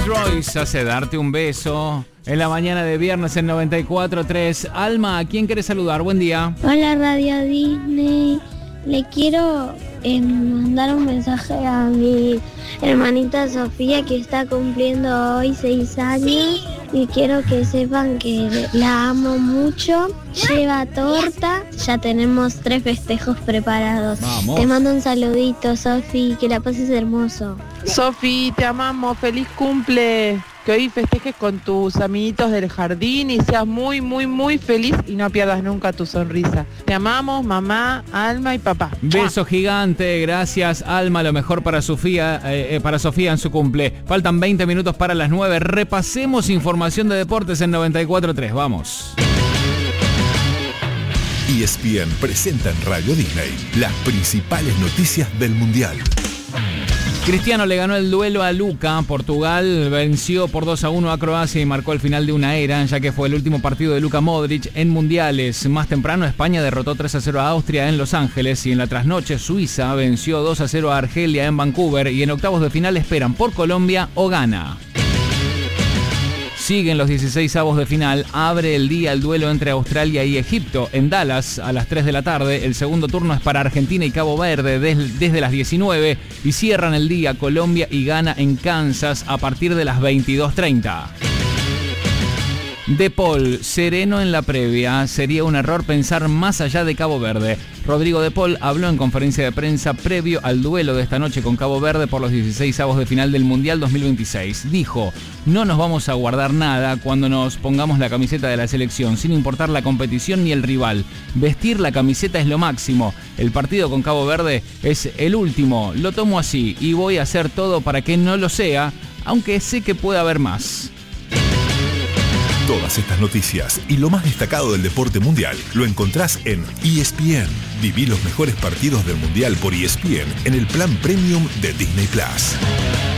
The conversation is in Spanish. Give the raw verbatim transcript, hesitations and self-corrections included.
Royce hace Darte un beso en la mañana de viernes en noventa y cuatro tres. Alma, ¿a quién querés saludar? Buen día. Hola Radio Disney, le quiero eh, mandar un mensaje a mi hermanita Sofía que está cumpliendo hoy seis años y quiero que sepan que la amo mucho. Lleva torta, ya tenemos tres festejos preparados. Vamos. Te mando un saludito, Sofi, que la pases hermoso. Sofi, te amamos, feliz cumple. Que hoy festejes con tus amiguitos del jardín y seas muy, muy, muy feliz y no pierdas nunca tu sonrisa. Te amamos, mamá, Alma y papá. Beso gigante, gracias Alma, lo mejor para Sofía, eh, para Sofía en su cumple. Faltan veinte minutos para las nueve. Repasemos información de deportes en noventa y cuatro tres. Vamos. E S P N presenta en Radio Disney las principales noticias del Mundial. Cristiano le ganó el duelo a Luka. Portugal venció por dos a uno a Croacia y marcó el final de una era, ya que fue el último partido de Luka Modric en mundiales. Más temprano, España derrotó tres a cero a Austria en Los Ángeles y en la trasnoche Suiza venció dos a cero a Argelia en Vancouver y en octavos de final esperan por Colombia o Ghana. Siguen los dieciseisavos de final. Abre el día el duelo entre Australia y Egipto en Dallas a las tres de la tarde. El segundo turno es para Argentina y Cabo Verde des- desde las diecinueve. Y cierran el día Colombia y Ghana en Kansas a partir de las veintidós treinta. De Paul, sereno en la previa. Sería un error pensar más allá de Cabo Verde. Rodrigo De Paul habló en conferencia de prensa previo al duelo de esta noche con Cabo Verde por los dieciseisavos de final del Mundial dos mil veintiséis. Dijo, no nos vamos a guardar nada cuando nos pongamos la camiseta de la selección, sin importar la competición ni el rival. Vestir la camiseta es lo máximo. El partido con Cabo Verde es el último. Lo tomo así y voy a hacer todo para que no lo sea, aunque sé que puede haber más. Todas estas noticias y lo más destacado del deporte mundial lo encontrás en E S P N. Viví los mejores partidos del mundial por E S P N en el plan premium de Disney Plus.